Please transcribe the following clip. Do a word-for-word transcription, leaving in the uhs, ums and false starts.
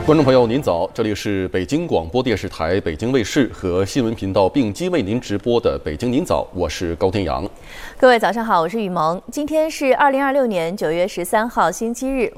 观众朋友，您早，这里是北京广播电视台北京卫视和新闻频道并机为您直播的《北京您早》，我是高天阳。 各位早上好，我是雨萌。今天是二零二六年九月十三号，星期日。